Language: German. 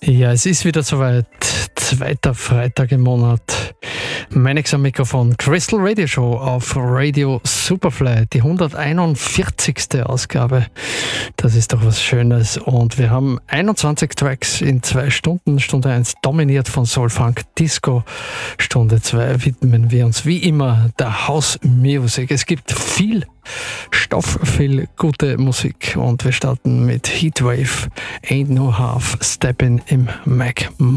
Ja, es ist wieder soweit. Zweiter Freitag im Monat. Menex am Mikrofon. Crystal Radio Show auf Radio Superfly. Die 141. Ausgabe. Das ist doch was Schönes. Und wir haben 21 Tracks in 2 Stunden. Stunde 1 dominiert von Soul Funk Disco. Stunde 2 widmen wir uns wie immer der House Music. Es gibt viel Stoff, viel gute Musik. Und wir starten mit Heatwave. Ain't No Half Steppin' im Mac